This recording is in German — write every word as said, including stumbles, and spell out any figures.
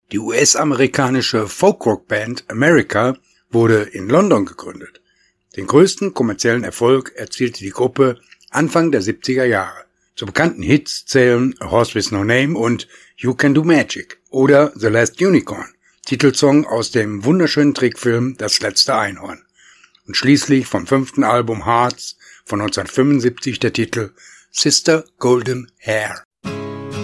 Die U S-amerikanische Folkrock-Band America wurde in London gegründet. Den größten kommerziellen Erfolg erzielte die Gruppe Anfang der siebziger Jahre. Zu bekannten Hits zählen A Horse with No Name und You Can Do Magic oder The Last Unicorn, Titelsong aus dem wunderschönen Trickfilm Das letzte Einhorn. Und schließlich vom fünften Album Hearts von neunzehnhundertfünfundsiebzig der Titel Sister Golden Hair.